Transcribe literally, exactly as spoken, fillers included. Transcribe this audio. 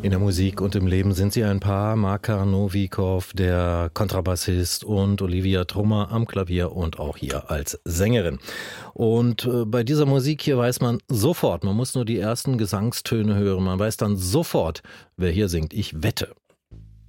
In der Musik und im Leben sind sie ein Paar. Makar Novikov, der Kontrabassist, und Olivia Trummer am Klavier und auch hier als Sängerin. Und äh, bei dieser Musik hier weiß man sofort, man muss nur die ersten Gesangstöne hören, man weiß dann sofort, wer hier singt. Ich wette,